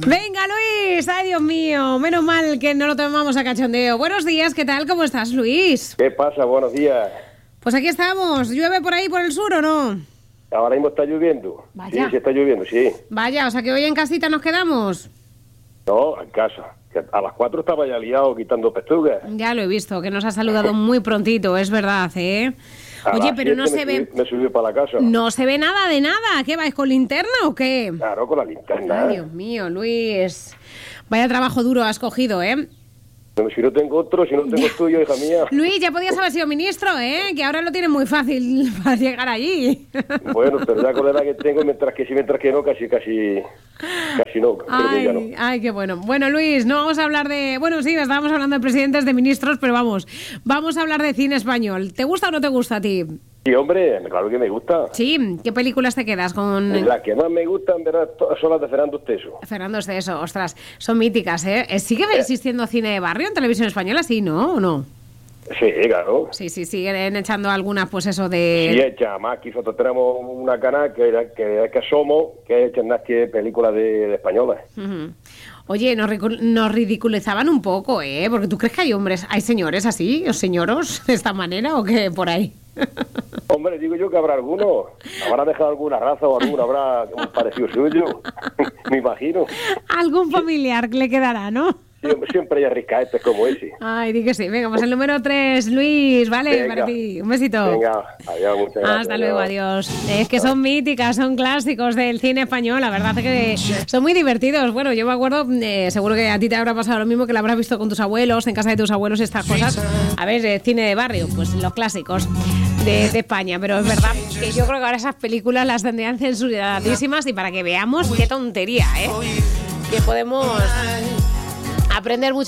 Venga, Luis, ay Dios mío, menos mal que no lo tomamos a cachondeo. Buenos días, ¿qué tal? ¿Cómo estás, Luis? ¿Qué pasa? Buenos días. Pues aquí estamos. ¿Llueve por ahí, por el sur o no? Ahora mismo está lloviendo. Vaya. Sí, está lloviendo, sí. Vaya, o sea que hoy en casita nos quedamos. No, en casa. Que a las 4 estaba ya liado quitando pechugas. Ya lo he visto, que nos ha saludado muy prontito, es verdad, ¿eh? Oye, pero no se ve... Me subí para la casa. No se ve nada de nada. ¿Qué vais, con linterna o qué? Claro, con la linterna. Ay, Dios mío, Luis. Vaya trabajo duro has cogido, ¿eh? Pero si no tengo otro, si no tengo tuyo, hija mía. Luis, ya podías haber sido ministro, ¿eh? Que ahora lo tienes muy fácil para llegar allí. Bueno, pero ya con la edad que tengo, mientras que sí, mientras que no, casi no. Creo que ya no. Ay, qué bueno. Bueno, Luis, no vamos a hablar de... Bueno, sí, estábamos hablando de presidentes, de ministros, pero vamos a hablar de cine español. ¿Te gusta o no te gusta a ti? Sí, hombre, claro que me gusta. Sí, ¿qué películas te quedas con...? Las que más me gustan, ¿verdad? Son las de Fernando Esteso. Fernando Esteso, ostras, son míticas, ¿eh? ¿Sigue existiendo cine de barrio en televisión española, sí, no? ¿O no? Sí, claro. Sí, siguen echando algunas, pues eso de... Sí, echa más. Aquí nosotros tenemos una canal que somos, que echan más que películas de españolas. Uh-huh. Oye, nos ridiculizaban un poco, ¿eh? Porque tú crees que hay señores así, o señoros, de esta manera, o qué por ahí. Hombre, digo yo que habrá alguno. Habrá dejado alguna raza o alguno habrá un parecido suyo. Me imagino. Algún familiar le quedará, ¿no? Siempre hay riscaetes como ese. Ay, di que sí. Venga, pues el número 3, Luis, ¿vale? Venga. Para ti. Un besito. Venga, adiós, muchas gracias. Hasta luego, adiós. Es que son míticas, son clásicos del cine español. La verdad es que son muy divertidos. Bueno, yo me acuerdo, seguro que a ti te habrá pasado lo mismo, que lo habrás visto con tus abuelos, en casa de tus abuelos, estas cosas. A ver, cine de barrio, pues los clásicos de España. Pero es verdad que yo creo que ahora esas películas las tendrían censuradísimas, y para que veamos qué tontería, ¿eh? Que podemos aprender mucho.